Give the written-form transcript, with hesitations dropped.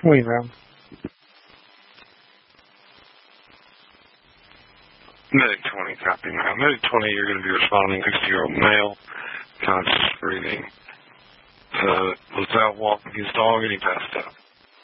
Wait, man. Medic 20, copy now. Medic 20, you're going to be responding 60-year-old male, conscious breathing. Was out walking his dog and he passed out.